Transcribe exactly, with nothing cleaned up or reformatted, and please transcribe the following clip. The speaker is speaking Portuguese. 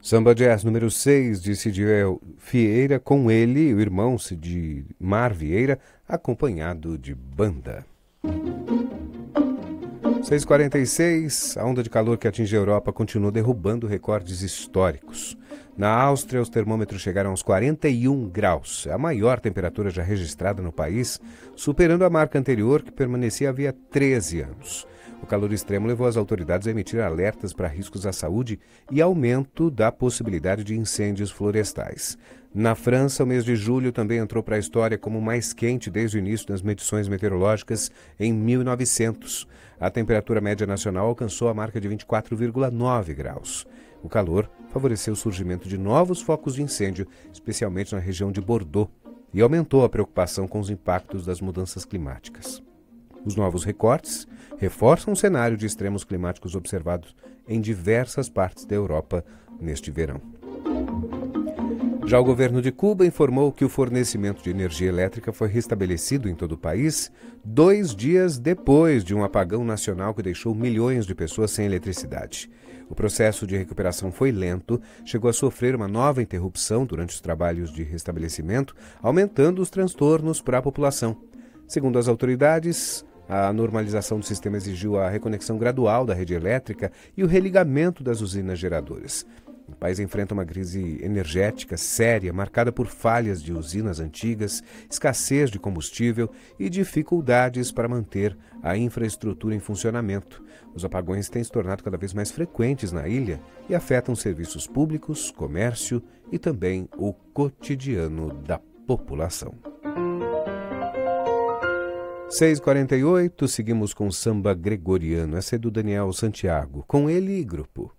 Samba Jazz número seis de Cidiel Vieira, com ele, o irmão Cidimar Vieira, acompanhado de banda. seis e quarenta e seis, a onda de calor que atinge a Europa continua derrubando recordes históricos. Na Áustria, os termômetros chegaram aos quarenta e um graus, é a maior temperatura já registrada no país, superando a marca anterior que permanecia havia treze anos. O calor extremo levou as autoridades a emitir alertas para riscos à saúde e aumento da possibilidade de incêndios florestais. Na França, o mês de julho também entrou para a história como o mais quente desde o início das medições meteorológicas em mil e novecentos. A temperatura média nacional alcançou a marca de vinte e quatro vírgula nove graus. O calor favoreceu o surgimento de novos focos de incêndio, especialmente na região de Bordeaux, e aumentou a preocupação com os impactos das mudanças climáticas. Os novos recortes reforçam o cenário de extremos climáticos observados em diversas partes da Europa neste verão. Já o governo de Cuba informou que o fornecimento de energia elétrica foi restabelecido em todo o país dois dias depois de um apagão nacional que deixou milhões de pessoas sem eletricidade. O processo de recuperação foi lento, chegou a sofrer uma nova interrupção durante os trabalhos de restabelecimento, aumentando os transtornos para a população. Segundo as autoridades, a normalização do sistema exigiu a reconexão gradual da rede elétrica e o religamento das usinas geradoras. O país enfrenta uma crise energética séria, marcada por falhas de usinas antigas, escassez de combustível e dificuldades para manter a infraestrutura em funcionamento. Os apagões têm se tornado cada vez mais frequentes na ilha e afetam serviços públicos, comércio e também o cotidiano da população. seis e quarenta e oito, seguimos com samba gregoriano. Essa é do Daniel Santiago. Com ele, grupo.